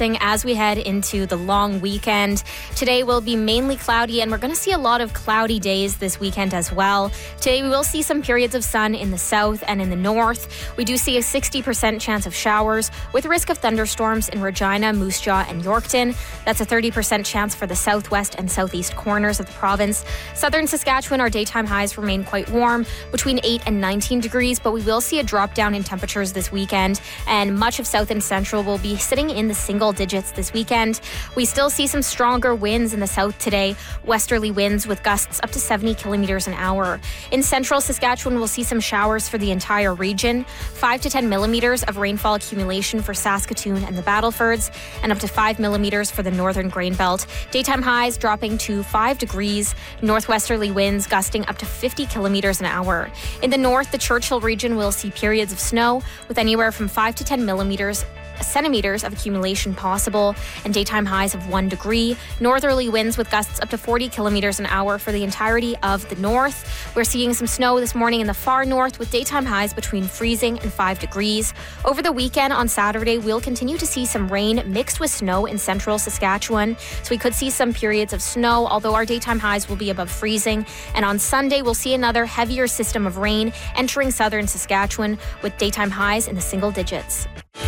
progressing as we head into the long weekend. Today will be mainly cloudy, and we're going to see a lot of cloudy days this weekend as well. Today we will see some periods of sun in the south and in the north. We do see a 60% chance of showers with risk of thunderstorms in Regina, Moose Jaw, and Yorkton. That's a 30% chance for the southwest and southeast corners of the province. Southern Saskatchewan, our daytime highs remain quite warm, between 8 and 19 degrees, but we will see a drop down in temperatures this weekend, and much of south and central will be sitting in the single digits this weekend. We still see some stronger winds in the south today, westerly winds with gusts up to 70 kilometers an hour. In central Saskatchewan, we'll see some showers for the entire region, 5 to 10 millimeters of rainfall accumulation for Saskatoon and the Battlefords, and up to 5 millimeters for the northern grain belt. Daytime highs dropping to 5 degrees, northwesterly winds gusting up to 50 kilometers an hour. In the north, the Churchill region will see periods of snow with anywhere from 5 to 10 centimeters of accumulation possible, and daytime highs of 1 degree. Northerly winds with gusts up to 40 kilometers an hour for the entirety of the north. We're seeing some snow this morning in the far north with daytime highs between freezing and 5 degrees. Over the weekend on Saturday, we'll continue to see some rain mixed with snow in central Saskatchewan. So we could see some periods of snow, although our daytime highs will be above freezing. And on Sunday, we'll see another heavier system of rain entering southern Saskatchewan with daytime highs in the single digits.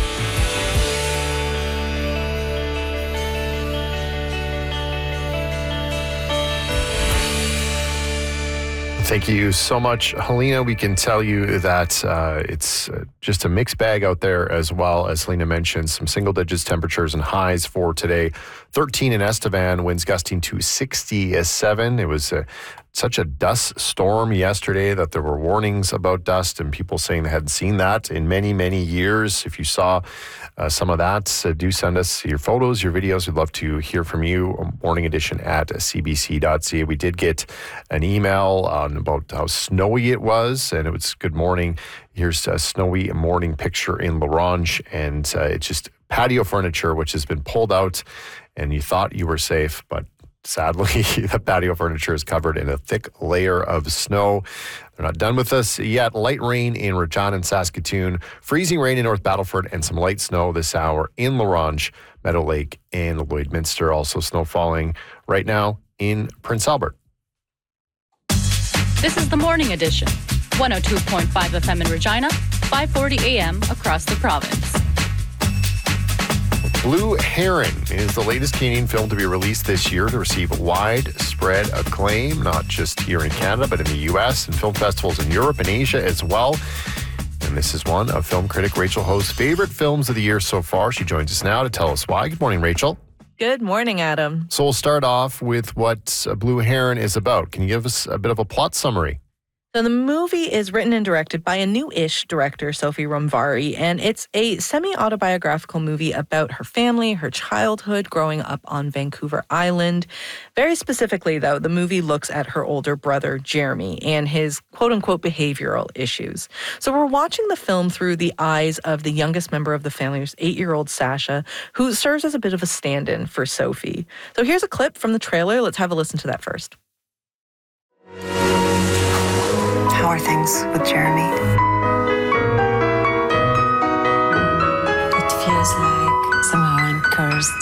Thank you so much, Helena. We can tell you that it's just a mixed bag out there as well. As Helena mentioned, some single digits temperatures and highs for today. 13 in Estevan, winds gusting to 67. It was such a dust storm yesterday that there were warnings about dust and people saying they hadn't seen that in many, many years. If you saw some of that, do send us your photos, your videos. We'd love to hear from you. Morning edition at cbc.ca. We did get an email on about how snowy it was, and it was good morning. Here's a snowy morning picture in La Ronge, and it's just patio furniture, which has been pulled out, and you thought you were safe, but sadly, the patio furniture is covered in a thick layer of snow. They're not done with us yet. Light rain in Regina and Saskatoon, freezing rain in North Battleford, and some light snow this hour in La Ronge, Meadow Lake, and Lloydminster. Also snow falling right now in Prince Albert. This is the Morning Edition. 102.5 FM in Regina, 540 AM across the province. Blue Heron is the latest Canadian film to be released this year to receive widespread acclaim, not just here in Canada, but in the U.S. and film festivals in Europe and Asia as well. And this is one of film critic Rachel Ho's favorite films of the year so far. She joins us now to tell us why. Good morning, Rachel. Good morning, Adam. So we'll start off with what Blue Heron is about. Can you give us a bit of a plot summary? So the movie is written and directed by a new-ish director, Sophie Romvari, and it's a semi-autobiographical movie about her family, her childhood, growing up on Vancouver Island. Very specifically, though, the movie looks at her older brother, Jeremy, and his quote-unquote behavioral issues. So we're watching the film through the eyes of the youngest member of the family, 8-year-old Sasha, who serves as a bit of a stand-in for Sophie. So here's a clip from the trailer. Let's have a listen to that first. How are things with Jeremy? It feels like somehow I'm cursed.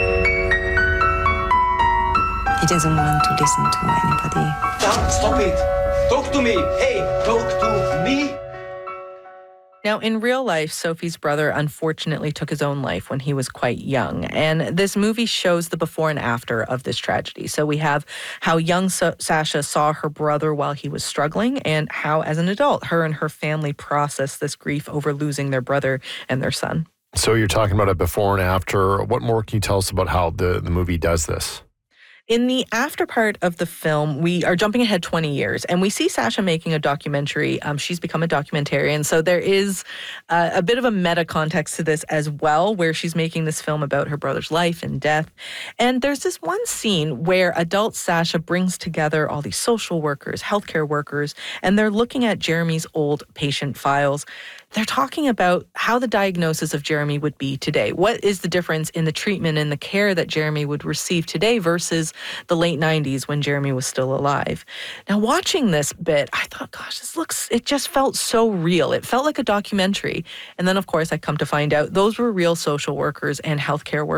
He doesn't want to listen to anybody. Stop it! Talk to me! Hey, talk to me! Now, in real life, Sophie's brother unfortunately took his own life when he was quite young. And this movie shows the before and after of this tragedy. So we have how young Sasha saw her brother while he was struggling, and how, as an adult, her and her family processed this grief over losing their brother and their son. So you're talking about a before and after. What more can you tell us about how the movie does this? In the after part of the film, we are jumping ahead 20 years, and we see Sasha making a documentary. She's become a documentarian, so there is a bit of a meta context to this as well, where she's making this film about her brother's life and death. And there's this one scene where adult Sasha brings together all these social workers, healthcare workers, and they're looking at Jeremy's old patient files. They're talking about how the diagnosis of Jeremy would be today. What is the difference in the treatment and the care that Jeremy would receive today versus the late 90s when Jeremy was still alive? Now, watching this bit, I thought, gosh, it just felt so real. It felt like a documentary. And then, of course, I come to find out those were real social workers and healthcare workers